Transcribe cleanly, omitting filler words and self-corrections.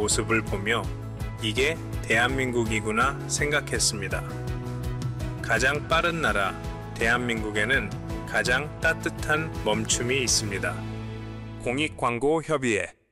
모습을 보며 이게 대한민국이구나 생각했습니다. 가장 빠른 나라 대한민국에는 가장 따뜻한 멈춤이 있습니다. 공익광고협의회